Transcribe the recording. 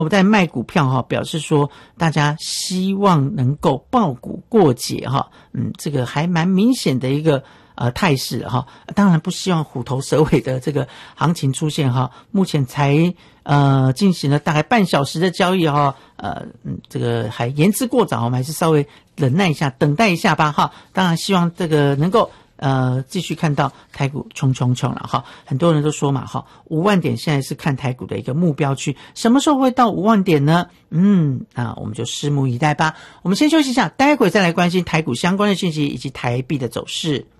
我在卖股票表示说大家希望能够抱股过节这个还蛮明显的一个态势当然不希望虎头蛇尾的这个行情出现目前才进行了大概半小时的交易这个还言之过早，我们还是稍微忍耐一下，等待一下吧当然希望这个能够继续看到台股冲了很多人都说嘛5万点现在是看台股的一个目标区，什么时候会到5万点呢？我们就拭目以待吧。我们先休息一下，待会再来关心台股相关的讯息以及台币的走势。